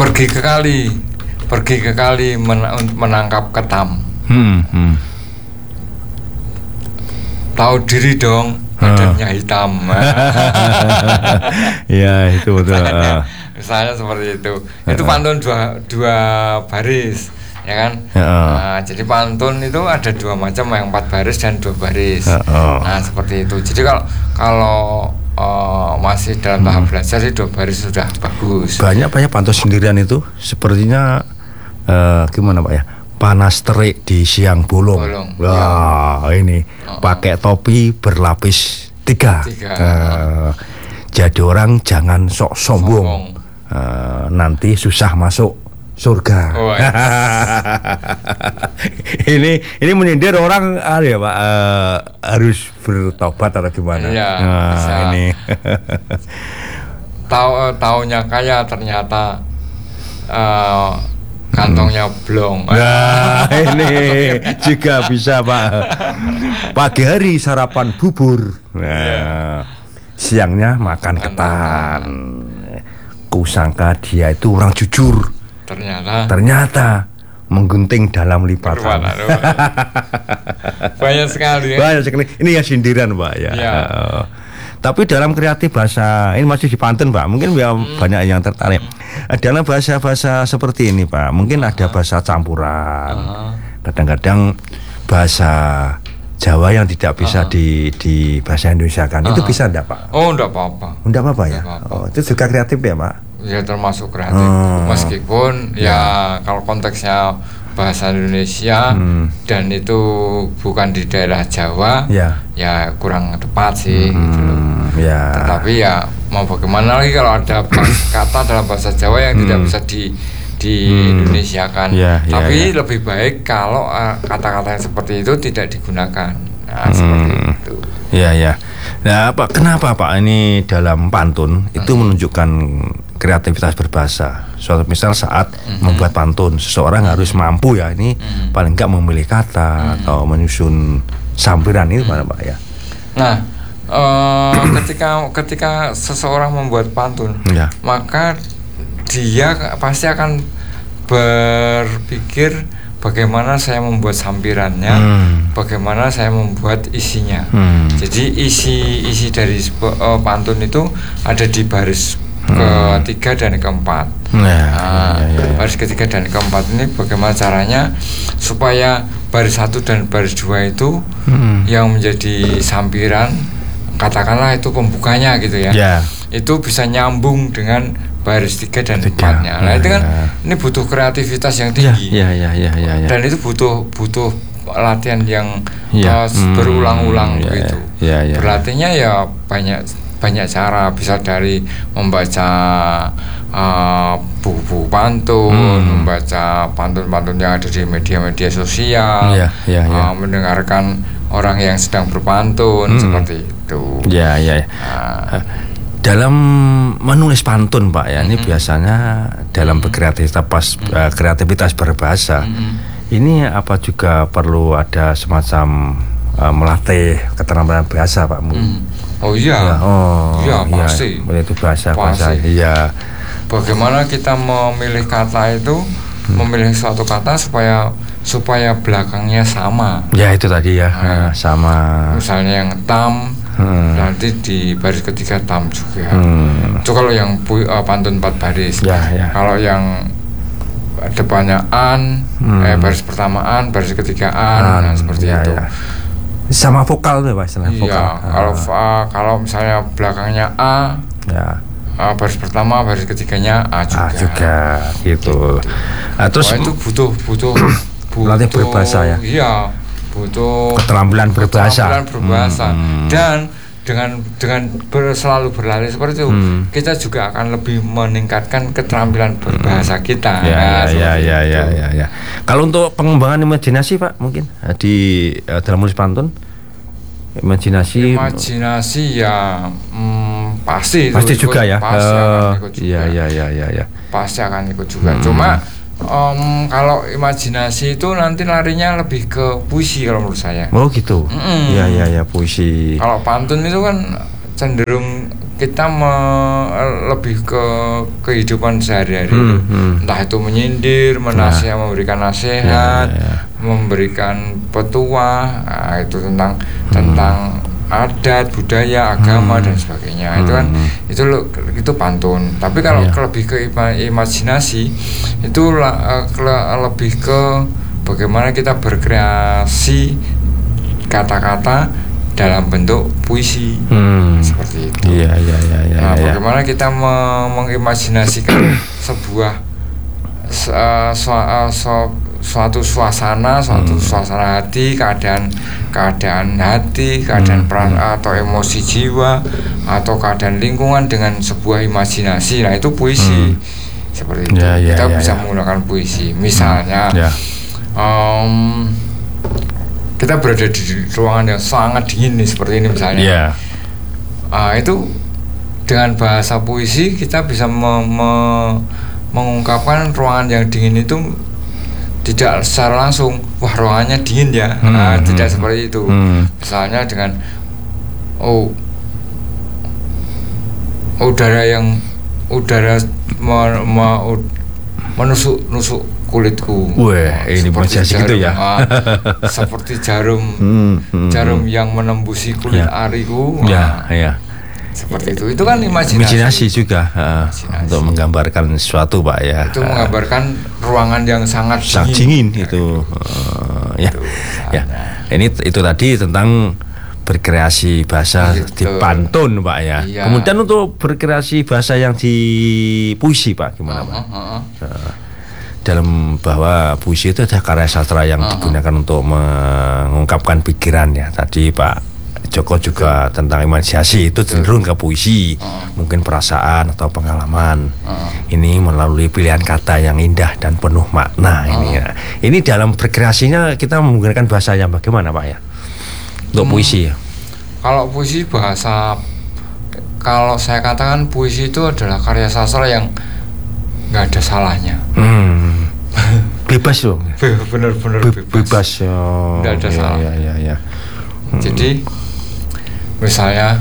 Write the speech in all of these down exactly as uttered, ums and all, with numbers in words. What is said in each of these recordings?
pergi ke kali, pergi ke kali men- menangkap ketam. Hmm, hmm. Tahu diri dong, badannya hitam. Ya itu betul. Misalnya, misalnya seperti itu. Itu pantun dua dua baris, ya kan? Nah, jadi pantun itu ada dua macam, yang empat baris dan dua baris. Nah seperti itu. Jadi kalau kalau uh, masih dalam tahap belajar sih dua baris sudah bagus. Banyak banyak pantun sendirian itu sepertinya uh, gimana Pak ya? Panas terik di siang bolong. bolong Wah ya. Ini oh. Pakai topi berlapis tiga, tiga. Uh, jadi orang jangan sok sombong, sombong. Uh, nanti susah masuk surga. Oh, ya. ini ini menyindir orang ada ya Pak, uh, harus bertobat atau gimana? Ya, nah, ini tahu taunya kaya ternyata uh, kantongnya blong. Nah ini juga bisa Pak. Pagi hari sarapan bubur, nah, yeah. Siangnya makan ketan. Kusangka dia itu orang jujur. Ternyata Ternyata menggunting dalam lipatan. Banyak sekali ya? Banyak sekali. Ini ya sindiran Pak ya, ya. Uh, Tapi dalam kreatif bahasa, ini masih di pantun Pak, mungkin ya hmm. banyak yang tertarik. Dalam bahasa-bahasa seperti ini Pak, mungkin uh-huh. ada bahasa campuran, uh-huh. kadang-kadang bahasa Jawa yang tidak bisa uh-huh. di di bahasa Indonesia kan, uh-huh. itu bisa enggak Pak? Oh enggak apa-apa. Enggak apa-apa ya? Apa-apa. Oh, itu juga kreatif ya Pak? Ya termasuk kreatif, oh. meskipun ya. ya kalau konteksnya bahasa Indonesia hmm. dan itu bukan di daerah Jawa, ya, ya kurang tepat sih, hmm. gitu loh. Ya. Tetapi ya mau bagaimana lagi kalau ada kata dalam bahasa Jawa yang hmm. tidak bisa di di hmm. Indonesiakan. Ya, ya, Tapi ya. lebih baik kalau uh, kata-kata yang seperti itu tidak digunakan. Nah, hmm. seperti itu. Ya, ya. Nah, Pak, kenapa Pak ini dalam pantun itu hmm. menunjukkan kreativitas berbahasa? Suatu misal saat mm-hmm. membuat pantun, seseorang mm-hmm. harus mampu ya ini mm-hmm. paling enggak memilih kata mm-hmm. atau menyusun sampiran itu mana Pak ya? Nah, uh, ketika ketika seseorang membuat pantun, yeah. maka dia pasti akan berpikir bagaimana saya membuat sampirannya, hmm. bagaimana saya membuat isinya. Hmm. Jadi isi isi dari uh, pantun itu ada di baris hmm. ketiga dan keempat. Ya, nah, ya, ya, ya. Baris ketiga dan keempat ini bagaimana caranya supaya baris satu dan baris dua itu hmm. yang menjadi sampiran, katakanlah itu pembukanya gitu ya, ya. itu bisa nyambung dengan baris tiga dan empatnya. Nah, itu kan ya. Ini butuh kreativitas yang tinggi. Ya, ya, ya, ya, ya. Dan itu butuh butuh latihan yang ya. uh, berulang-ulang hmm, begitu. Ya, ya, ya. Berlatihnya ya banyak banyak cara, bisa dari membaca uh, buku pantun, hmm. membaca pantun-pantun yang ada di media-media sosial, ya, ya, ya. Uh, mendengarkan orang yang sedang berpantun, hmm. seperti itu. Ya, ya, ya. Uh, Dalam menulis pantun Pak ya, mm-hmm. ini biasanya dalam berkreativitas mm-hmm. uh, kreativitas berbahasa, mm-hmm. ini apa juga perlu ada semacam uh, melatih keterampilan bahasa Pak? Mm. Oh iya, ya, oh iya pasti. Ya, itu bahasa pasti. bahasa. Iya. Bagaimana kita memilih kata itu, hmm. memilih suatu kata supaya supaya belakangnya sama. Ya itu tadi ya, nah, sama. Misalnya yang tam. Hmm. Nanti di baris ketiga tam juga. Hmm. Itu kalau yang pu- uh, pantun empat baris. Ya, ya. Kalau yang depannya an, hmm. eh, baris pertama an, baris ketiga an, an nah, seperti ya, itu. Ya. Sama vokal tuh Pak, istilah vokal. Iya. Kalau uh, kalau misalnya belakangnya a, ya. Uh, baris pertama, baris ketiganya a juga. A juga, gitu. Nah, terus oh, itu butuh butuh butuh berbahasa ya. Iya. Butuh keterampilan berbahasa, keterampilan berbahasa. Hmm. Dan dengan dengan ber, selalu berlari seperti itu, hmm. kita juga akan lebih meningkatkan keterampilan berbahasa kita. Ya, nah, ya, ya, ya, ya, ya. Kalau untuk pengembangan imajinasi Pak, mungkin di uh, dalam menulis pantun, imajinasi, imajinasi ya hmm, pasti, pasti itu, juga ikut, ya. Pasti uh, akan ikut juga. Ya, ya, ya, ya, ya. Pasti akan ikut juga. Hmm. Cuma Um, kalau imajinasi itu nanti larinya lebih ke puisi kalau menurut saya. Oh gitu. Mm-mm. Ya ya ya puisi. Kalau pantun itu kan cenderung kita me, lebih ke kehidupan sehari-hari, hmm, hmm. entah itu menyindir, menasihat, nah. memberikan nasihat, ya, ya. memberikan petua, nah, itu tentang hmm. tentang adat, budaya, agama, hmm. dan sebagainya. Hmm. Itu kan itu itu pantun. Tapi kalau ya. lebih ke imajinasi, itu la, le, lebih ke bagaimana kita berkreasi kata-kata dalam bentuk puisi, hmm. seperti itu. Iya, iya, iya, iya, nah, iya. bagaimana kita me- mengimajinasikan sebuah uh, su- uh, su- suatu suasana, suatu hmm. suasana hati, keadaan keadaan hati, keadaan hmm. peran atau emosi jiwa atau keadaan lingkungan dengan sebuah imajinasi. Nah, itu puisi. Hmm. Seperti itu. Ya, ya, kita ya, bisa ya. menggunakan puisi. Misalnya, hmm. ya. um, kita berada di ruangan yang sangat dingin nih, seperti ini misalnya. Yeah. Uh, itu dengan bahasa puisi kita bisa me- me- mengungkapkan ruangan yang dingin itu tidak secara langsung, wah ruangannya dingin ya. Hmm, nah, hmm, tidak seperti itu. Hmm. Misalnya dengan oh udara yang udara me- me- menusuk-nusuk kulitku. Wah, ini masih asik gitu ya. Ah, seperti jarum, hmm, hmm, jarum hmm. yang menembusi kulit ya. ariku. Ya, ah, ya. Seperti itu. Itu kan imajinasi. Imajinasi juga uh, imajinasi. Untuk menggambarkan sesuatu, Pak ya. Itu uh, menggambarkan ruangan yang sangat dingin. Sangat dingin itu. Uh, ya. Itu, ya. Ini itu tadi tentang berkreasi bahasa gitu. Di pantun, Pak ya. Iya. Kemudian untuk berkreasi bahasa yang di puisi, Pak, gimana, uh, Pak? Uh, uh. Uh, dalam bahwa puisi itu ada karya sastra yang uh-huh. digunakan untuk mengungkapkan pikiran ya. Tadi Pak Joko juga Betul. tentang imajinasi itu cenderung ke puisi, uh-huh. mungkin perasaan atau pengalaman. Uh-huh. Ini melalui pilihan kata yang indah dan penuh makna. Uh-huh. Ini ya. Ini dalam berkreasinya kita menggunakan bahasa yang bagaimana, Pak ya? Untuk hmm. puisi ya. Kalau puisi bahasa, kalau saya katakan puisi itu adalah karya sastra yang nggak ada salahnya. Hmm. Bebas loh. Bener-bener Be- bebas. Bebas ya. Nggak ada ya, salah. Ya, ya, ya. Hmm. Jadi misalnya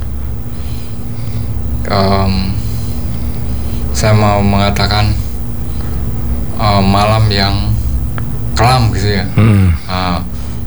um, saya mau mengatakan um, malam yang kelam gitu ya. Hmm. Uh,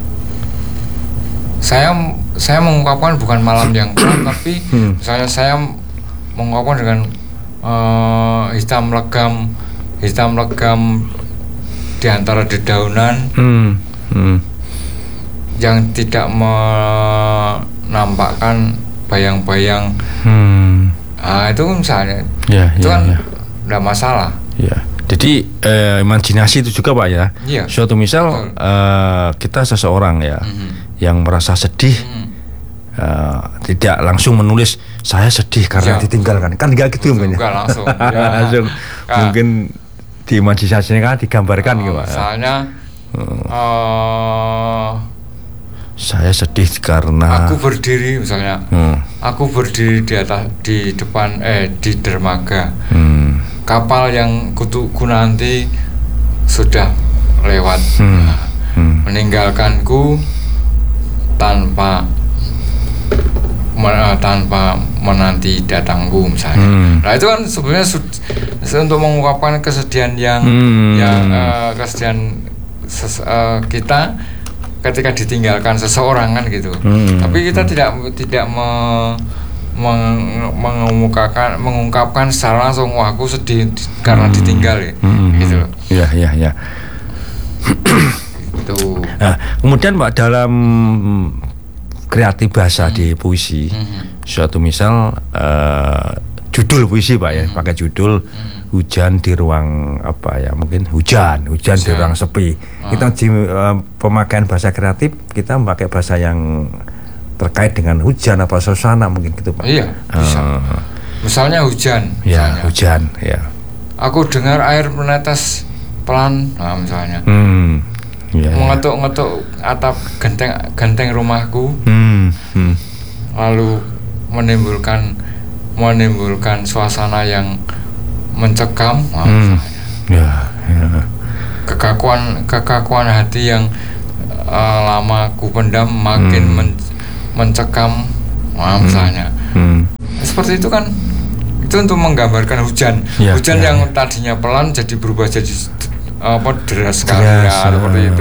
saya saya mengungkapkan bukan malam yang kelam, tapi hmm. misalnya saya mengungkapkan dengan Uh, hitam legam, hitam legam di antara dedaunan hmm. Hmm. yang tidak menampakkan bayang-bayang. Hmm. Nah, itu misalnya, ya, itu ya, kan tidak ya. masalah. Ya. Jadi eh, imajinasi itu juga, Pak ya. Ya. Suatu misal uh, kita seseorang ya mm-hmm. yang merasa sedih. Mm-hmm. Uh, tidak langsung menulis saya sedih karena ya. ditinggalkan, kan enggak gitu mungkin ya. langsung, ya. langsung nah. mungkin di imajinasinya kan digambarkan gitu, Pak. Misalnya uh, saya sedih karena aku berdiri misalnya, hmm. aku berdiri di atas di depan eh di dermaga hmm. kapal yang kutuku nanti sudah lewat, hmm. Nah, hmm. meninggalkanku tanpa Men, tanpa menanti datangku misalnya. Hmm. Nah itu kan sebenarnya su- untuk mengungkapkan kesedihan yang hmm. yang uh, kesedihan ses- uh, kita ketika ditinggalkan seseorang kan gitu. Hmm. Tapi kita hmm. tidak tidak me- meng- mengemukakan mengungkapkan secara langsung, wah aku sedih karena hmm. ditinggal ya. Hmm. Gitu. Ya ya ya. Itu. Nah, kemudian Pak dalam kreatif bahasa hmm. di puisi, hmm. suatu misal uh, judul puisi, Pak ya, hmm. pakai judul hmm. hujan di ruang apa ya, mungkin hujan, hujan, hujan. di ruang sepi. Hmm. Kita di uh, pemakaian bahasa kreatif kita memakai bahasa yang terkait dengan hujan apa suasana mungkin gitu, Pak. Iya, bisa. Uh, misalnya hujan. Ya, misalnya. hujan, ya. Aku dengar air menetes pelan, nah misalnya. Hmm. Ya, mengetuk-ngetuk atap genteng genteng rumahku, hmm, hmm. lalu menimbulkan menimbulkan suasana yang mencekam, hmm. ya, ya. kekakuan kekakuan hati yang uh, lama ku pendam makin hmm. men, mencekam, nah, misalnya. Hmm. seperti itu kan, itu untuk menggambarkan hujan. Ya, hujan ya, yang ya. tadinya pelan jadi berubah jadi apa deras sekali ya, seperti itu.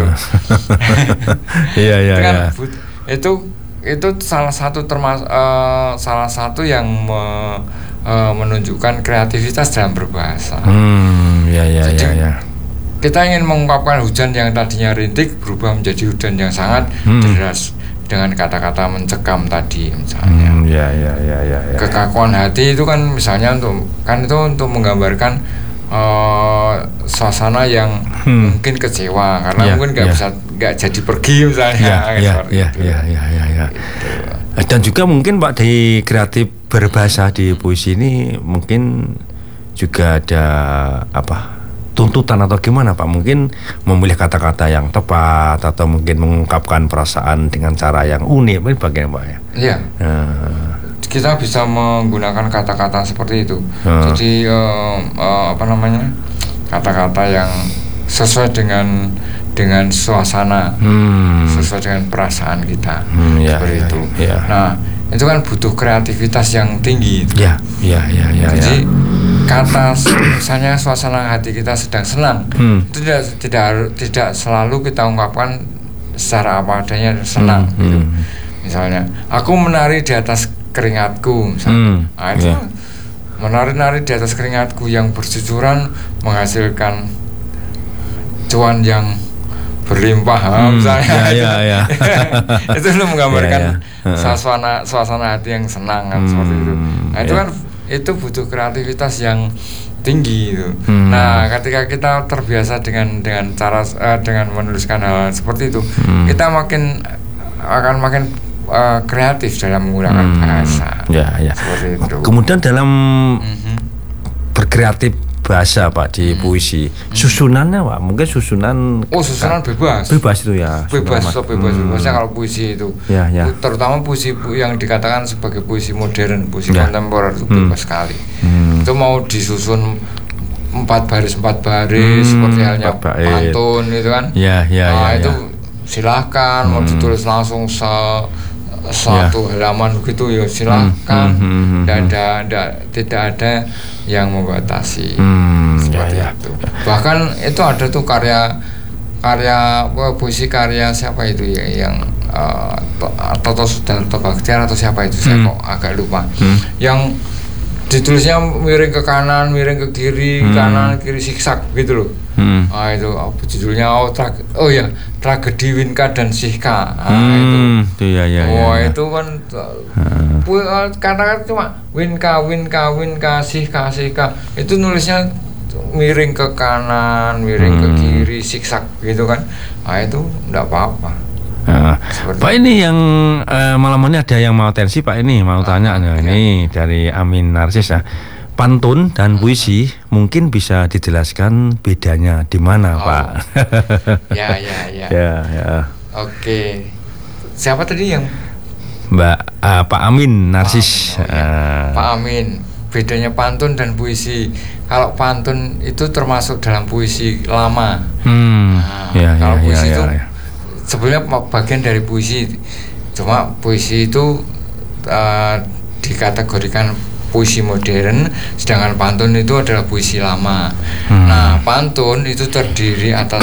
Iya iya iya. Itu itu salah satu termas uh, salah satu yang me, uh, menunjukkan kreativitas dalam berbahasa. Hmm, ya ya jadi, ya ya. Kita ingin mengungkapkan hujan yang tadinya rintik berubah menjadi hujan yang sangat hmm. deras dengan kata-kata mencekam tadi misalnya. Hmm, ya, ya, ya, ya, ya. Kekakuan hati itu kan misalnya untuk kan itu untuk menggambarkan uh, suasana yang hmm. mungkin kecewa karena ya, mungkin nggak ya. bisa nggak jadi pergi misalnya. Ya, ya, ya, ya, ya, ya, ya. Gitu. Dan juga mungkin Pak di kreatif berbahasa di puisi ini mungkin juga ada apa? tuntutan atau gimana Pak? Mungkin memilih kata-kata yang tepat atau mungkin mengungkapkan perasaan dengan cara yang unik, bagaimana Pak ya? Iya. Uh. Kita bisa menggunakan kata-kata seperti itu. Uh. Jadi uh, uh, apa namanya? Kata-kata yang sesuai dengan dengan suasana, hmm. sesuai dengan perasaan kita. Hmm, ya, seperti ya, itu. Ya. Nah, itu kan butuh kreativitas yang tinggi. Iya, iya, iya, iya. Jadi ya. kata misalnya suasana hati kita sedang senang, hmm. itu tidak tidak tidak selalu kita ungkapkan secara apa adanya senang hmm. gitu. Hmm. Misalnya aku menari di atas keringatku misalnya. Hmm. Nah, itu yeah. menari-nari di atas keringatku yang bercucuran menghasilkan cuan yang berlimpah hmm. misalnya. Ya, ya, ya. Itu lo menggambarkan ya, ya. suasana suasana hati yang senang kan hmm. seperti itu. Nah, itu ya. kan itu butuh kreativitas yang tinggi itu. Hmm. Nah, ketika kita terbiasa dengan dengan cara uh, dengan menuliskan hal seperti itu, hmm. kita makin akan makin uh, kreatif dalam menggunakan hmm. bahasa. Ya, ya. Seperti itu. Kemudian dalam mm-hmm. berkreatif bahasa Pak di hmm. puisi, susunannya Pak, mungkin susunan. Oh, susunan kan, bebas. Bebas itu ya. Bebas, so bebas, hmm. bebasnya kalau puisi itu. Ya, ya. Terutama puisi yang dikatakan sebagai puisi modern, puisi ya. kontemporer itu hmm. bebas sekali. Hmm. Itu mau disusun empat baris empat baris hmm. seperti halnya pantun itu kan. Ya, ya, nah, ya. itu ya. silahkan hmm. mau ditulis langsung se satu ya. halaman begitu ya silahkan. Hmm. Hmm. Hmm. Tidak ada, ada, tidak ada yang membatasi hmm, seperti ya, ya. itu. Bahkan itu ada tuh karya karya puisi karya siapa itu ya yang uh, Toto Sudarto Bachtiar atau siapa itu saya hmm. kok agak lupa hmm. yang ditulisnya miring ke kanan miring ke kiri hmm. kanan kiri siksak gitu loh. Hmm. Ah itu apa judulnya oh, tra- oh ya tragedi Winka dan Sihka. Ah hmm, itu. itu ya ya. Oh ya, itu kan hmm. kata-kata cuma Winka Winka Winka Sihka Sihka itu nulisnya miring ke kanan, miring hmm. ke kiri, siksak gitu kan. Ah itu enggak apa-apa. Nah, Pak ini yang uh, malam ini ada yang mau tensi Pak ini mau ah, tanya nah, ini dari Amin Narsis ya. Pantun dan puisi mungkin bisa dijelaskan bedanya di mana, oh. Pak? Ya, ya, ya. ya, ya. Oke. Siapa tadi yang? Mbak uh, Pak Amin Narsis. Pak Amin, oh, ya. uh. Pak Amin. Bedanya pantun dan puisi. Kalau pantun itu termasuk dalam puisi lama. Hmm. Nah, ya, kalau ya, puisi ya, itu ya, ya. sebenarnya bagian dari puisi. Cuma puisi itu uh, dikategorikan puisi modern, sedangkan pantun itu adalah puisi lama. Hmm. Nah, pantun itu terdiri atas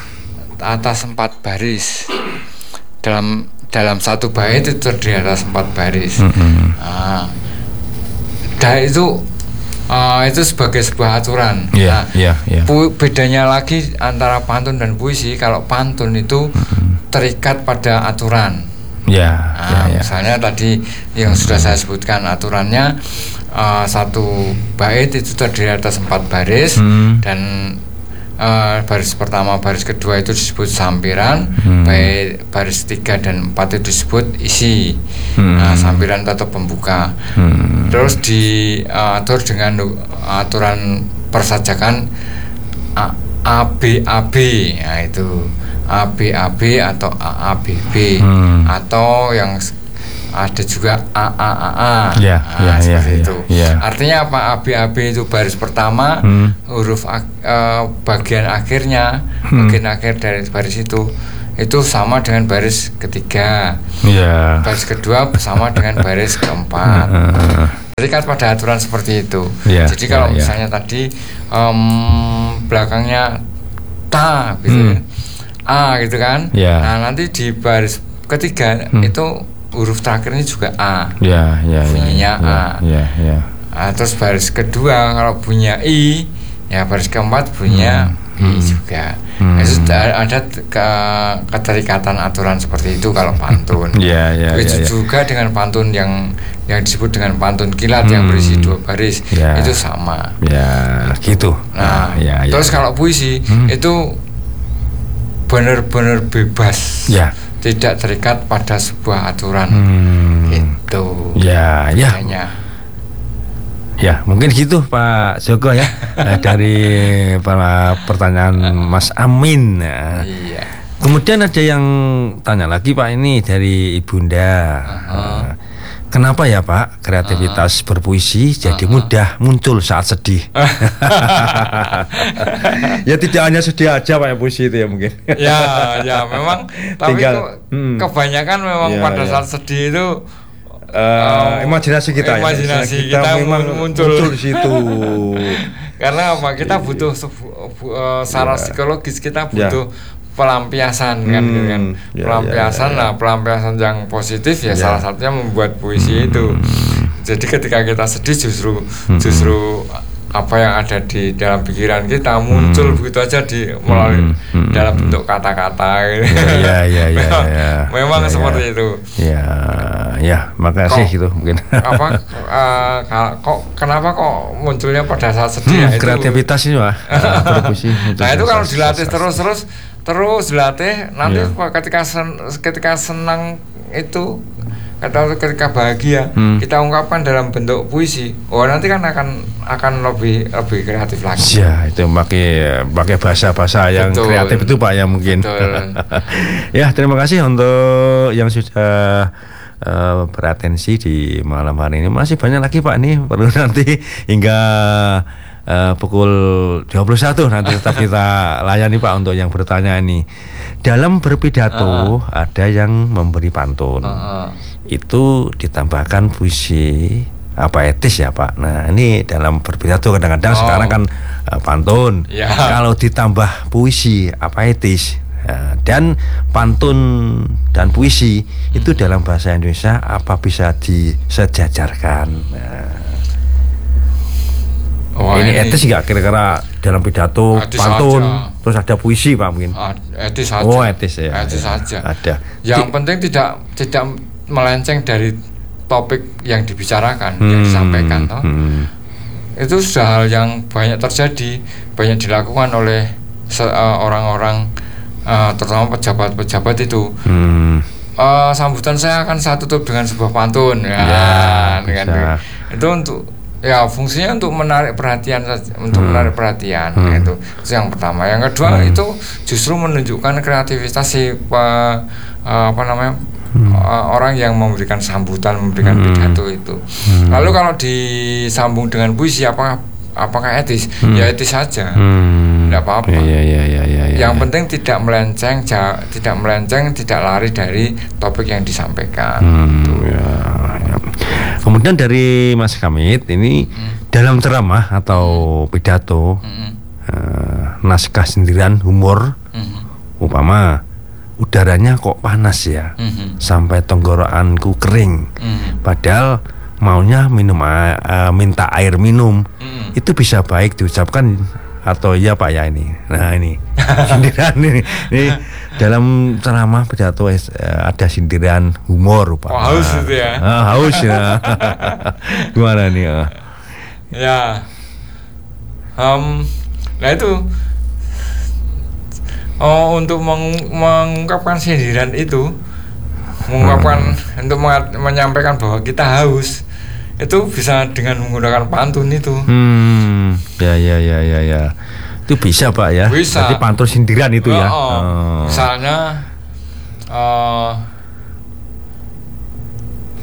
atas empat baris. Dalam dalam satu bait itu terdiri atas empat baris. Hmm. Nah, dan itu uh, itu sebagai sebuah aturan. Yeah, nah, yeah, yeah. Pu- bedanya lagi antara pantun dan puisi, kalau pantun itu hmm. terikat pada aturan. Ya, nah, ya, ya. Misalnya tadi yang hmm. sudah saya sebutkan aturannya uh, satu bait itu terdiri atas empat baris hmm. dan uh, baris pertama, baris kedua itu disebut sampiran, hmm. bait baris tiga dan empat itu disebut isi. Hmm. Nah, sampiran atau pembuka. Hmm. Terus diatur uh, dengan aturan persajakan A, A B A B, nah itu A B A B atau A A B B hmm. atau yang ada juga A A A A. Ya, nah, ya, seperti ya, itu. Ya. Artinya apa? A B A B itu baris pertama, hmm. huruf uh, bagian akhirnya, hmm. bagian akhir dari baris itu itu sama dengan baris ketiga. Ya. Baris kedua sama dengan baris keempat. Jadi terikat pada aturan seperti itu. Yeah, Jadi kalau yeah, misalnya yeah. tadi um, belakangnya ta gitu hmm. kan, a gitu kan. Yeah. Nah nanti di baris ketiga hmm. itu huruf terakhirnya juga a. Yeah, yeah, bunyinya yeah, a. Yeah, yeah. Nah, terus baris kedua kalau bunyinya i, ya baris keempat bunyinya hmm. i juga. Hmm. Itu ada ke, keterikatan aturan seperti itu kalau pantun. Yeah, yeah, Begitu yeah, yeah. juga dengan pantun yang yang disebut dengan pantun kilat hmm. yang berisi dua baris, yeah. itu sama. Ya, gitu. Nah, ya, ya, terus ya. kalau puisi hmm. itu benar-benar bebas, ya. tidak terikat pada sebuah aturan, hmm. gitu. Ya, ya. Kayaknya. Ya, mungkin gitu Pak Joko ya. Nah, dari para pertanyaan Mas Amin. Nah, iya. Kemudian ada yang tanya lagi Pak, ini dari Ibunda. Uh-huh. Nah, kenapa ya Pak kreativitas uh-huh. berpuisi jadi uh-huh. mudah muncul saat sedih? Ya tidak hanya sedih aja Pak ya puisi itu ya mungkin. Ya, ya memang. Tapi Tinggal, hmm. kebanyakan memang ya, pada ya. saat sedih itu Uh, uh, imajinasi kita imajinasi ya. kita, kita memang muncul, muncul di situ. Karena apa? Kita butuh uh, secara yeah. psikologis kita butuh yeah. pelampiasan kan, hmm, kan? Yeah, pelampiasan yeah, yeah, yeah. Nah, pelampiasan yang positif ya yeah. salah satunya membuat puisi hmm. itu. Jadi ketika kita sedih justru hmm. justru apa yang ada di dalam pikiran kita muncul hmm. begitu aja di melalui hmm. dalam bentuk kata-kata gitu. Ya, ya, ya, memang, ya, memang ya, seperti ya. itu. Ya, ya, makasih gitu mungkin. Apa uh, kok kenapa kok munculnya pada saat sedih? Hmm, ya, kreativitas itu Pak. Nah, itu kalau dilatih terus-terus terus dilatih nanti ya. ketika sen, ketika senang itu atau ketika bahagia hmm. kita ungkapkan dalam bentuk puisi, oh nanti kan akan akan lebih lebih kreatif lagi. Ya itu pakai pakai bahasa-bahasa yang Betul. kreatif itu Pak ya mungkin. Ya terima kasih untuk yang sudah uh, beratensi di malam hari ini. Masih banyak lagi Pak nih, perlu nanti hingga uh, pukul dua puluh satu nanti tetap kita layani Pak untuk yang bertanya ini. Dalam berpidato uh-huh. ada yang memberi pantun. Uh-huh. Itu ditambahkan puisi apa etis ya Pak. Nah ini dalam berpidato kadang-kadang oh. sekarang kan uh, pantun. Yeah. Kalau ditambah puisi apa etis uh, dan pantun dan puisi hmm. itu dalam bahasa Indonesia apa bisa disejajarkan? Nah, oh, ini, ini etis nggak kira-kira dalam pidato pantun saja. Terus ada puisi Pak mungkin? Etis saja. Oh etis ya. Etis saja. Ada. Yang Di, penting tidak tidak melenceng dari topik yang dibicarakan, hmm, yang disampaikan, toh. Hmm. Itu sudah hal yang banyak terjadi, banyak dilakukan oleh se- uh, orang-orang, uh, terutama pejabat-pejabat itu. Hmm. Uh, sambutan saya akan saya tutup dengan sebuah pantun, ya, ya dengan itu untuk ya fungsinya untuk menarik perhatian untuk hmm. menarik perhatian hmm. itu. Itu yang pertama. Yang kedua hmm. itu justru menunjukkan kreativitas si uh, apa namanya hmm. uh, orang yang memberikan sambutan, memberikan hmm. pidato itu. Hmm. Lalu kalau disambung dengan puisi, apakah apakah etis? Hmm. Ya etis saja, hmm. tidak apa-apa. Ya, ya, ya, ya, ya, yang ya. penting tidak melenceng, ja, tidak melenceng, tidak lari dari topik yang disampaikan. Hmm, ya, ya. Kemudian dari Mas Kamit ini hmm. dalam ceramah atau hmm. pidato, hmm. uh, naskah sindiran humor, hmm. umpama udaranya kok panas ya, mm-hmm. sampai tenggorokanku kering, mm-hmm. padahal maunya minum uh, minta air minum, mm-hmm. itu bisa baik diucapkan atau iya Pak ya ini. Nah ini sindiran ini, ini dalam ceramah pidato uh, ada sindiran humor Pak. Oh, haus itu ya? Ah, haus ya. Gimana nih? Uh? Ya, um, nah itu. Oh, untuk meng- mengungkapkan sindiran itu, mengungkapkan hmm. untuk mengat- menyampaikan bahwa kita haus, itu bisa dengan menggunakan pantun itu. Hmm, ya ya ya ya ya, itu bisa Pak ya. Bisa. Berarti pantun sindiran itu oh, ya. Oh. Oh. Misalnya, uh,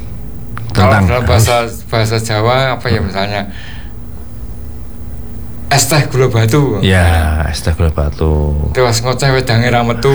kalau dalam bahasa bahasa Jawa apa ya misalnya, es teh gula batu. Ya, es teh gula batu. Terus ngoceh wedange ra metu.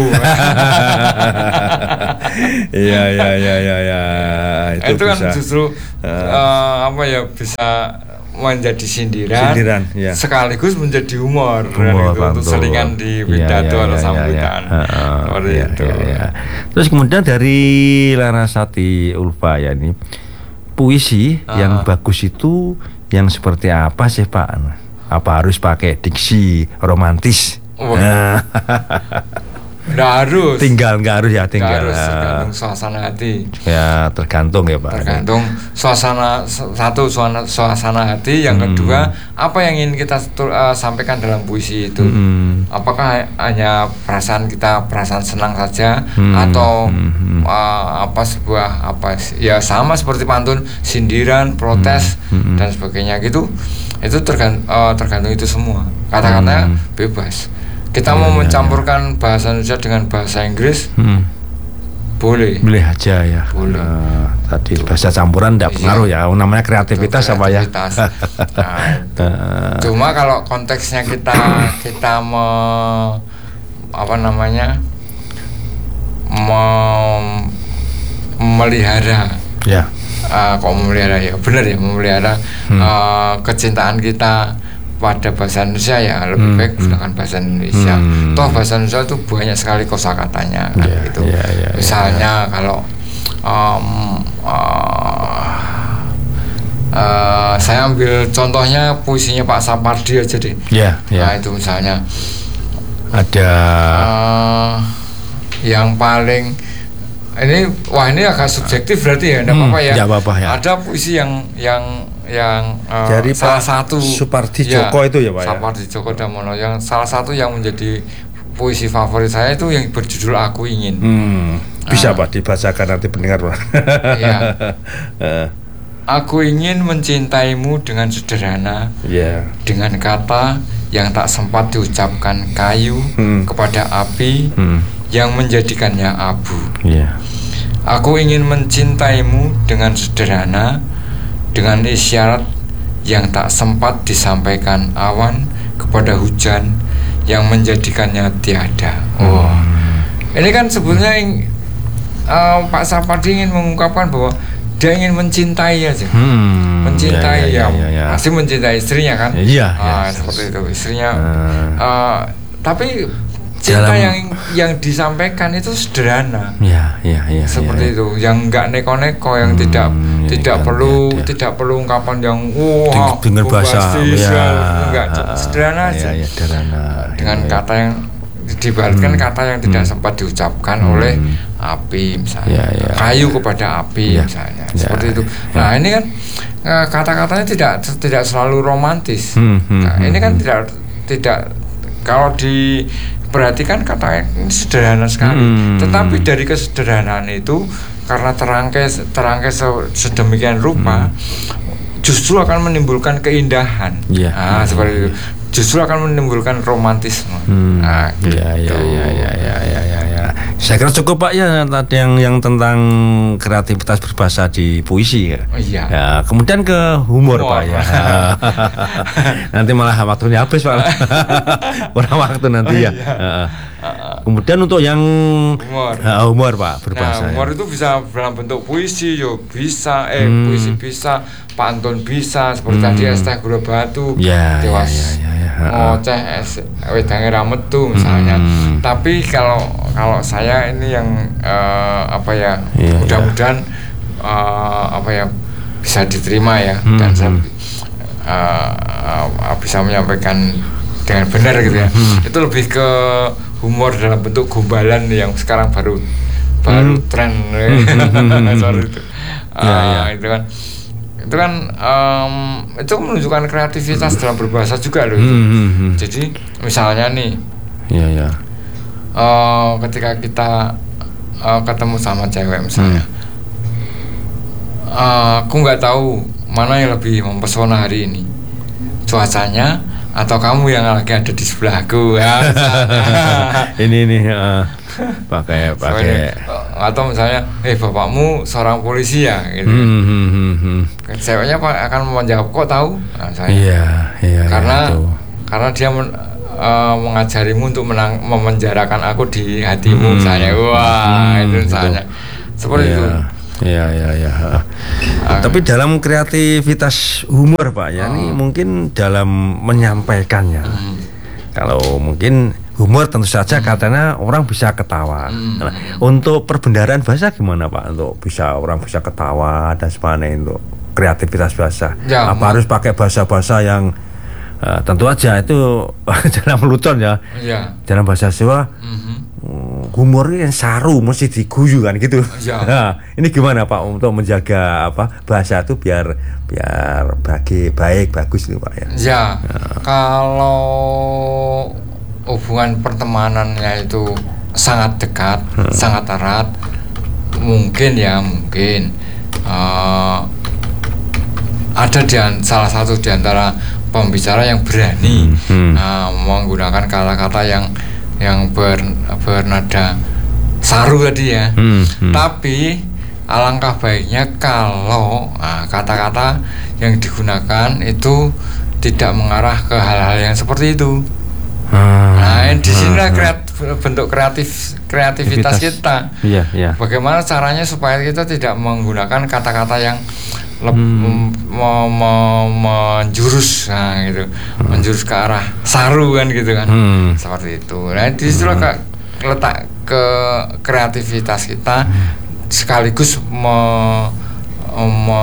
Iya iya iya iya ya. Itu, itu kan bisa, justru uh, uh, apa ya bisa menjadi sindiran, sindiran ya. Sekaligus menjadi humor, humor itu, itu seringan di pidato atau sambutan. Ya, ya, ya. Uh, ya, itu. Ya, ya. Terus kemudian dari Larasati Ulfa ya ini puisi uh. yang bagus itu yang seperti apa sih Pak? Apa harus pakai diksi romantis? Oh. Nah. Nggak harus. Tinggal nggak harus ya tinggal. Nggak harus, tergantung suasana hati. Ya tergantung ya Pak. Tergantung suasana satu suasana, suasana hati, yang hmm. kedua apa yang ingin kita uh, sampaikan dalam puisi itu. Hmm. Apakah hanya perasaan kita perasaan senang saja hmm. atau hmm. Uh, apa sebuah apa ya sama seperti pantun, sindiran, protes hmm. dan sebagainya gitu. Itu tergantung, uh, tergantung itu semua. Kata-katanya hmm. bebas. Kita ya, mau ya, mencampurkan ya. bahasa Indonesia dengan bahasa Inggris, hmm. boleh. Boleh aja ya. Boleh. Uh, tadi bahasa campuran tidak pengaruh ya. Namanya kreativitas, kreativitas apa ya. Nah, uh. Cuma kalau konteksnya kita kita mau apa namanya mau memelihara. Ya. Uh, kok memelihara ya benar ya memelihara hmm. uh, kecintaan kita pada bahasa Indonesia ya lebih hmm. baik gunakan bahasa Indonesia. Hmm. Toh bahasa Indonesia itu banyak sekali kosakatanya kan yeah, gitu. Yeah, yeah, Misalnya yeah. kalau um, uh, uh, saya ambil contohnya puisinya Pak Sapardi aja deh. Yeah, yeah. Nah itu misalnya ada uh, yang paling ini wah ini agak subjektif berarti ya, tidak hmm, apa-apa ya. apa-apa ya. Ada puisi yang yang yang uh, jadi salah Pak satu Supardi Djoko ya, itu ya Pak ya. Supardi Djoko Damono yang salah satu yang menjadi puisi favorit saya itu yang berjudul Aku Ingin. Hmm, bisa uh, Pak dibacakan nanti pendengar Pak. Ya. Aku ingin mencintaimu dengan sederhana, yeah. dengan kata yang tak sempat diucapkan kayu hmm. kepada api hmm. yang menjadikannya abu. Yeah. Aku ingin mencintaimu dengan sederhana, dengan isyarat yang tak sempat disampaikan awan kepada hujan yang menjadikannya tiada. Oh, hmm. ini kan sebetulnya uh, Pak Sapardi ingin mengungkapkan bahwa dia ingin mencintai aja, hmm, mencintai ya, ya, ya, ya, ya. Masih mencintai istrinya kan? Iya. Uh, ya, seperti itu istrinya. Uh, uh, tapi cinta dalam, yang yang disampaikan itu sederhana. Ya, ya, ya. Seperti ya, ya. itu, yang enggak neko-neko, yang hmm, tidak ya, tidak ya, perlu ya, ya. tidak perlu ungkapan yang wah, dengan bahasa ya, enggak sederhana aja. Ya, ya, sederhana. Dengan ya, kata yang dibalikkan hmm. kata yang tidak hmm. sempat diucapkan hmm. oleh api misalnya, ya, ya, kayu ya. kepada api ya. misalnya, ya, seperti itu. Ya. Nah ini kan kata-katanya tidak tidak selalu romantis. Hmm. Hmm. Nah, ini kan tidak tidak kalau diperhatikan kata ini sederhana sekali. Hmm. Tetapi dari kesederhanaan itu karena terangkai terangkai sedemikian rupa, hmm. justru akan menimbulkan keindahan. Ya. Nah, ya. seperti itu. Justru akan menimbulkan romantisme. Hmm. Nah, gitu. ya, ya, ya, ya, ya, ya, ya, ya. Saya kira cukup Pak ya tadi yang yang tentang kreativitas berbahasa di puisi ya. Oh, iya. Ya, kemudian ke humor, humor. Pak ya. Nanti malah waktunya habis Pak. Kurang waktu nanti oh, ya. Iya. Kemudian untuk yang humor, uh, humor Pak berbahasa. Nah, humor itu bisa dalam bentuk puisi, yo bisa, eh hmm. puisi bisa, pantun bisa, seperti hmm. tadi es teh gula batu, ya, tewas, ya, ya, ya, ya. ngoceh es wedange ra metu misalnya. Hmm. Tapi kalau kalau saya ini yang uh, apa ya, ya mudah-mudahan ya. Uh, apa ya bisa diterima ya hmm. dan saya uh, uh, bisa menyampaikan dengan benar gitu ya. Hmm. Itu lebih ke humor dalam bentuk gombalan yang sekarang baru baru hmm. tren hmm. soal itu. Uh, ya, ya. Itu kan itu kan um, itu menunjukkan kreativitas hmm. dalam berbahasa juga loh itu. Hmm. Hmm. Jadi misalnya nih, ya, ya. Uh, ketika kita uh, ketemu sama cewek misalnya, hmm. uh, aku nggak tahu mana yang lebih mempesona hari ini, cuacanya atau kamu yang lagi ada di sebelahku ya. ini ini uh, pakai pakai atau misalnya eh bapakmu seorang polisi ya gitu. Hmm, hmm, hmm, hmm. Ceweknya akan menjawab kok tahu? Nah, saya. Iya, iya. Karena iya, karena dia men, uh, mengajarimu untuk menang, memenjarakan aku di hatimu, hmm. misalnya. Wah, hmm, itu misalnya seperti yeah. itu. Ya, ya, ya. Uh, Tapi dalam kreativitas humor, Pak, ya, uh. ini mungkin dalam menyampaikannya. Hmm. Kalau mungkin humor tentu saja hmm. katanya orang bisa ketawa. Hmm. Nah, untuk perbendaharaan bahasa gimana, Pak? Untuk bisa orang bisa ketawa dan sebagainya, untuk kreativitas bahasa. Ya, apa harus pakai bahasa-bahasa yang uh, tentu aja itu dalam lelucon ya. Ya. Dalam bahasa Jawa. Hmm. Humor yang saru mesti diguyu kan gitu. Ya. Nah, ini gimana Pak untuk menjaga apa bahasa itu biar biar bagi baik bagus itu Pak ya. Ya. Nah. Kalau hubungan pertemanannya itu sangat dekat, hmm. sangat erat, mungkin ya mungkin uh, ada di salah satu di antara pembicara yang berani hmm. Hmm. Uh, menggunakan kata-kata yang yang ber, bernada saru tadi ya. Hmm, hmm. Tapi alangkah baiknya kalau nah, kata-kata yang digunakan itu tidak mengarah ke hal-hal yang seperti itu. Hmm, nah, di sini hmm, kreat, bentuk kreatif kreativitas kita. Iya, iya. Bagaimana caranya supaya kita tidak menggunakan kata-kata yang Lep, hmm. me, me, menjurus, nah gitu, hmm. menjurus ke arah saru kan gitu kan, hmm. seperti itu. Nah di situ hmm. letak ke kreativitas kita, hmm. sekaligus me, me,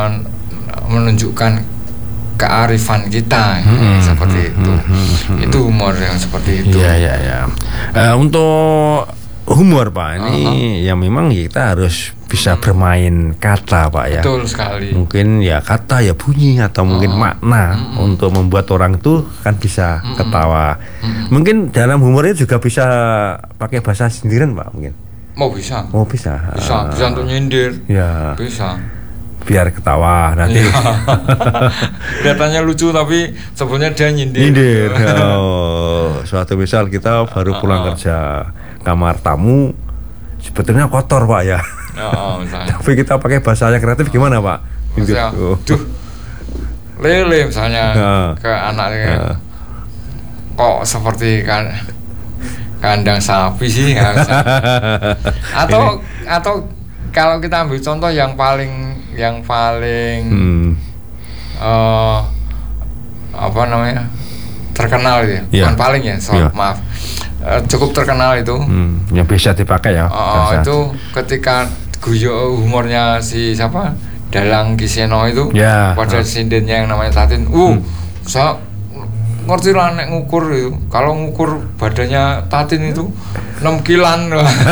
menunjukkan kearifan kita, hmm. ya, seperti hmm. itu. Hmm. Itu humor yang seperti itu. Iya iya ya. Uh, untuk humor Pak ini uh-huh. ya memang kita harus bisa bermain kata Pak ya. Betul sekali. Mungkin ya kata ya bunyi atau mungkin uh-huh. makna uh-huh. untuk membuat orang tuh kan bisa uh-huh. ketawa. Uh-huh. Mungkin dalam humornya juga bisa pakai bahasa sendirian Pak mungkin. Mau bisa. Mau bisa. Bisa, bisa untuk nyindir. Ya. Bisa. Biar ketawa nanti. Kelihatannya lucu tapi sebenarnya dia nyindir. Nyindir. Oh, suatu misal kita baru pulang uh-huh. kerja, kamar tamu sebetulnya kotor Pak ya. Oh, tapi kita pakai bahasa yang kreatif gimana Pak? Misalnya, oh. Duh, lele misalnya uh, ke anaknya uh. kok seperti kan kandang sapi sih ya, atau Ini. atau kalau kita ambil contoh yang paling yang paling hmm. uh, apa namanya terkenal ya, yeah. bukan paling ya, so, yeah. maaf. Uh, cukup terkenal itu hmm, yang bisa dipakai ya. Uh, itu ketika guyo humornya si siapa Dalang Kiseno itu yeah. pada uh. sindennya yang namanya Tatin. Uh, hmm. saya ngerti lah nek ngukur itu. Kalau ngukur badannya Tatin itu enam kilan.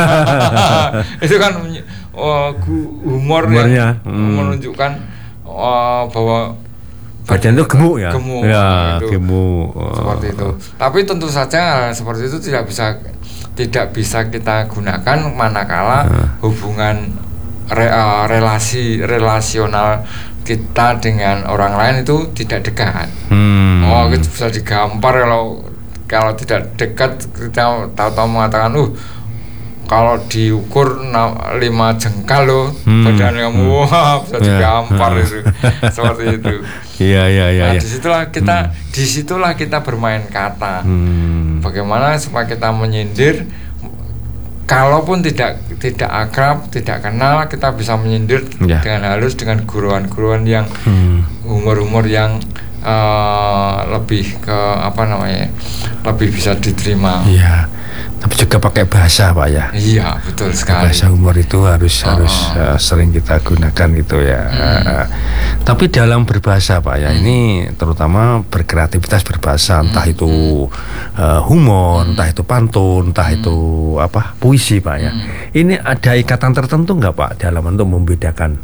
Itu kan uh, humor humornya yang hmm. menunjukkan uh, bahwa badan itu gemuk ya, gemuk, ya gitu. gemuk oh. seperti itu. Tapi tentu saja seperti itu tidak bisa tidak bisa kita gunakan manakala uh. hubungan re, uh, relasi relasional kita dengan orang lain itu tidak dekat. Hmm. Oh, itu bisa digampar kalau kalau tidak dekat kita tahu-tahu mengatakan, uh kalau diukur lima jengkal loh hmm. badan kamu, hmm. wah bisa digampar yeah. itu seperti itu. Iya iya iya. Nah, disitulah kita hmm. disitulah kita bermain kata. Hmm. Bagaimana supaya kita menyindir, kalaupun tidak tidak akrab, tidak kenal, kita bisa menyindir yeah. dengan halus, dengan guruan-guruan yang hmm. humor-humor yang uh, lebih ke apa namanya, lebih bisa diterima. Iya. Tapi juga pakai bahasa Pak ya. Iya betul sekali. Bahasa humor itu harus oh. harus uh, sering kita gunakan gitu ya. Hmm. Uh, tapi dalam berbahasa Pak ya, hmm. ini terutama berkreativitas berbahasa, entah hmm. itu uh, humor, hmm. entah itu pantun, entah hmm. itu apa puisi Pak ya. Hmm. Ini ada ikatan tertentu nggak Pak dalam untuk membedakan?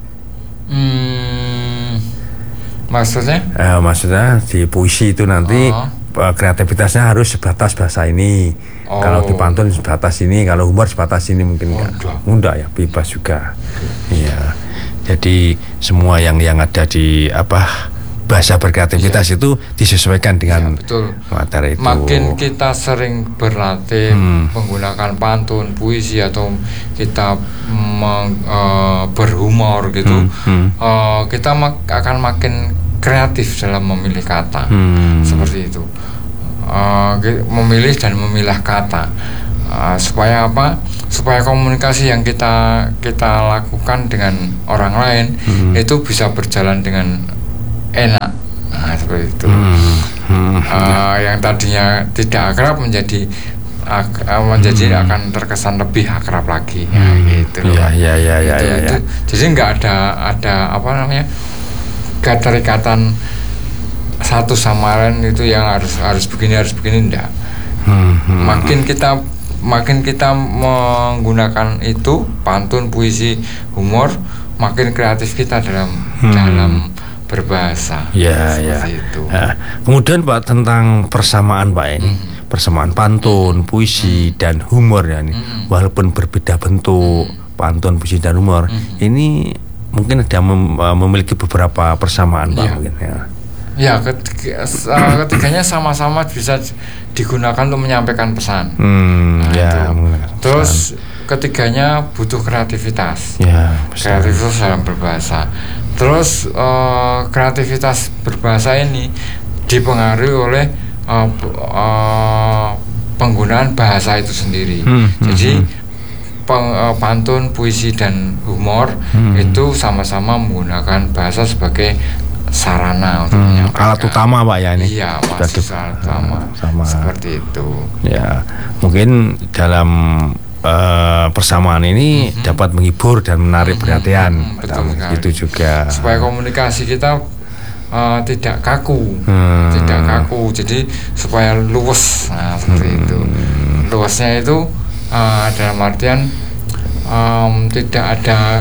Hmm. Maksudnya? Uh, maksudnya di puisi itu nanti oh. kreativitasnya harus sebatas bahasa ini. Oh. Kalau di pantun sebatas ini, kalau humor sebatas ini mungkin enggak. Mudah ya, bebas juga. Iya. Jadi semua yang yang ada di apa bahasa berkreativitas ya. Itu disesuaikan dengan ya, betul. Materi itu. Makin kita sering berlatih hmm. menggunakan pantun, puisi atau kita meng, uh, berhumor gitu, hmm. Hmm. Uh, kita mak- akan makin kreatif dalam memilih kata, hmm. seperti itu. Uh, memilih dan memilah kata. Uh, supaya apa? Supaya komunikasi yang kita kita lakukan dengan orang lain hmm. itu bisa berjalan dengan enak. Nah, seperti itu. Hmm. Hmm. Uh, yang tadinya tidak akrab menjadi uh, menjadi hmm. akan terkesan lebih akrab lagi. Hmm. Ya, gitu. Ya, ya, ya, ya, itu, ya, ya. Itu. Jadi nggak ada ada apa namanya keterikatan satu sama lain itu yang harus harus begini harus begini enggak. Hmm. Hmm. Makin kita makin kita menggunakan itu pantun, puisi, humor, makin kreatif kita dalam hmm. dalam berbahasa. Ya, ya. Itu. Nah, kemudian Pak tentang persamaan Pak ini, hmm. persamaan pantun, puisi hmm. dan humor ya ini, hmm. walaupun berbeda bentuk hmm. pantun, puisi dan humor, hmm. ini mungkin ada mem- memiliki beberapa persamaan Pak ya. Mungkin ya. Ya, ketiga, ketiganya sama-sama bisa digunakan untuk menyampaikan pesan. Hmm, nah, ya, terus ketiganya butuh kreativitas. Ya, kreativitas dalam berbahasa. Terus uh, kreativitas berbahasa ini dipengaruhi oleh uh, uh, penggunaan bahasa itu sendiri. Hmm, Jadi hmm, peng, uh, pantun, puisi dan humor hmm. itu sama-sama menggunakan bahasa sebagai sarana untuk hmm, menyampaikan. Alat utama Pak ya ini. Iya, masih alat utama. Sama. Seperti itu. Ya, mungkin dalam Uh, persamaan ini mm-hmm. dapat menghibur dan menarik mm-hmm. perhatian. Mm-hmm. Betul sekali. Itu juga supaya komunikasi kita uh, tidak kaku, hmm. tidak kaku. Jadi supaya luwes, nah seperti hmm. itu. Luwesnya itu uh, dalam artian um, tidak ada,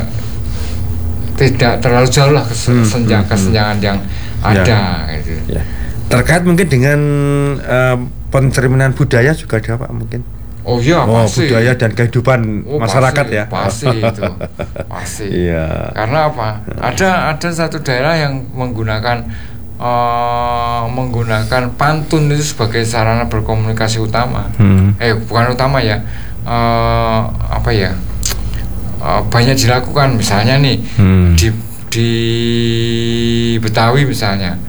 tidak terlalu jauh lah kesenjangan, hmm. kesenjangan yang ada. Ya. Gitu. Ya. Terkait mungkin dengan uh, pencerminan budaya juga ada Pak mungkin. Oh iya, oh, pasti. Budaya dan kehidupan oh, masyarakat pasti, ya. Pasti itu, pasti. Iya. Karena apa? Ada ada satu daerah yang menggunakan uh, menggunakan pantun itu sebagai sarana berkomunikasi utama. Hmm. Eh bukan utama ya. Uh, apa ya? Uh, banyak dilakukan misalnya nih hmm. di di Betawi misalnya.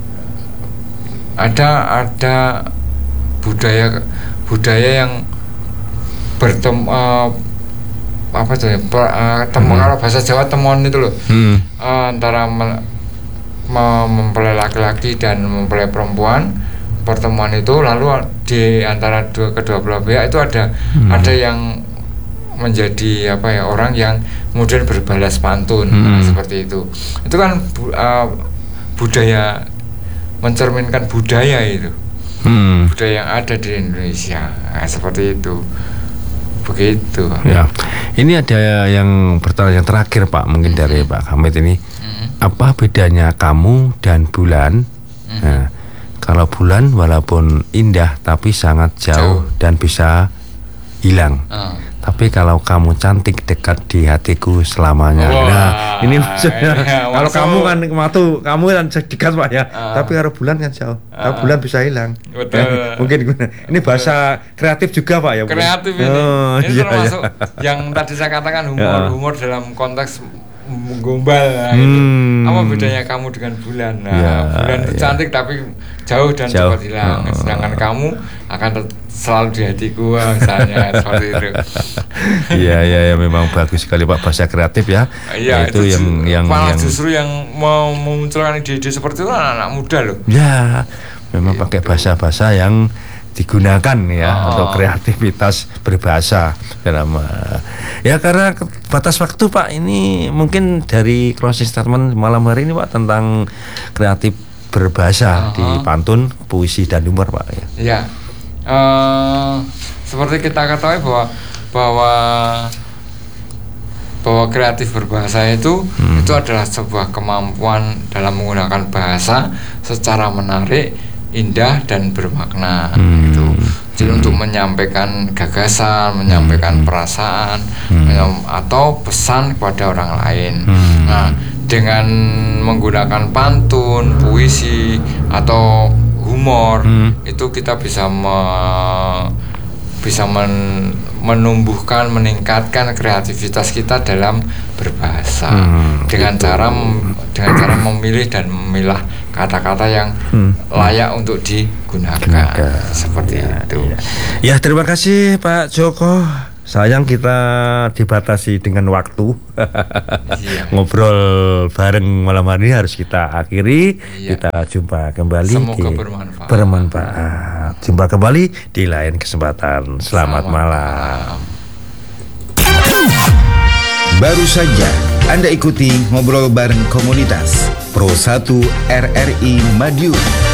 Ada ada budaya budaya yang bertemu uh, apa tuh ya per, uh, temu, hmm. kalau bahasa Jawa temon itu loh hmm. uh, antara me, me, mempelai laki-laki dan mempelai perempuan pertemuan itu lalu di antara dua kedua belah pihak itu ada hmm. ada yang menjadi apa ya orang yang kemudian berbalas pantun hmm. nah, seperti itu itu kan bu, uh, budaya mencerminkan budaya itu hmm. budaya yang ada di Indonesia nah, seperti itu. Begitu. Ya. Ini ada yang pertanyaan yang terakhir Pak, mungkin mm-hmm. dari Pak Hamid ini. Mm-hmm. Apa bedanya kamu dan bulan? Mm-hmm. Nah, kalau bulan walaupun indah tapi sangat jauh, jauh. dan bisa hilang. Uh. Tapi kalau kamu cantik dekat di hatiku selamanya. Wow. Nah, ini maksudnya ya, kalau kamu kan waktu kamu kan dekat Pak ya. Uh. Tapi kalau bulan kan jauh. Uh. Kalau bulan bisa hilang. Betul. Ya, mungkin ini bahasa kreatif juga Pak ya. Kreatif ini. Oh, ini iya, termasuk iya. yang tadi saya katakan humor, ya. humor dalam konteks menggombal. Nah, hmm. apa bedanya kamu dengan bulan? Nah, ya, bulan itu ya. cantik tapi jauh dan jauh. cepat hilang. Oh. Sedangkan kamu akan selalu di hatiku misalnya seperti itu. Iya iya ya, memang bagus sekali Pak bahasa kreatif ya. Iya, itu, itu yang yang malah yang justru yang mau memunculkan ide-ide seperti itu anak-anak muda loh. Ya, memang gitu. Pakai bahasa-bahasa yang digunakan ya oh. untuk kreativitas berbahasa dalam uh, ya karena batas waktu Pak ini mungkin dari closing statement malam hari ini Pak tentang kreatif berbahasa uh-huh. di pantun, puisi dan humor Pak ya. Ya. Uh, seperti kita ketahui bahwa bahwa bahwa kreatif berbahasa itu hmm. itu adalah sebuah kemampuan dalam menggunakan bahasa secara menarik, indah dan bermakna hmm. gitu. Jadi hmm. untuk menyampaikan gagasan, menyampaikan hmm. perasaan hmm. menyam- atau pesan kepada orang lain. Hmm. Nah, dengan menggunakan pantun, puisi atau humor hmm. itu kita bisa me- bisa men- menumbuhkan, meningkatkan kreativitas kita dalam berbahasa hmm, dengan gitu. cara dengan cara memilih dan memilah kata-kata yang hmm. layak untuk digunakan. Gunakan. Seperti ya, itu. Ya. ya, terima kasih Pak Joko. Sayang kita dibatasi dengan waktu. Iya. Ngobrol bareng malam hari harus kita akhiri. Iya. Kita jumpa kembali. Semoga di bermanfaat. bermanfaat. Jumpa kembali di lain kesempatan. Selamat, Selamat malam. Baru saja Anda ikuti ngobrol bareng komunitas Pro satu R R I Madiun.